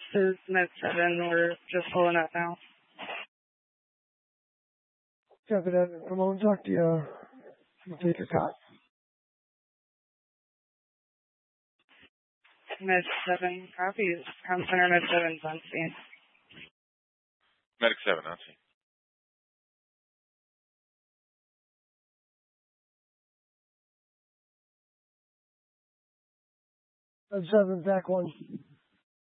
This is Med 7. We're just pulling up now. Kevin and Ramon, talk to you. Take your cot. Med 7 copies. Comm Center Med 7's on scene. Medic 7, on scene. Med 7, back 1.